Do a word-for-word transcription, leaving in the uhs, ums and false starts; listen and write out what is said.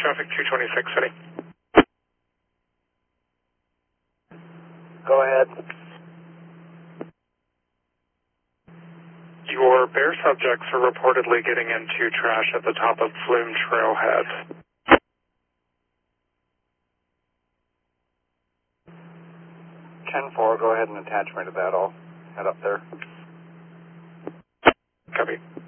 traffic two twenty-six city. Go ahead. Your bear subjects are reportedly getting into trash at the top of Flume Trailhead. ten four, go ahead and attach me to that. I'll head up there. Copy.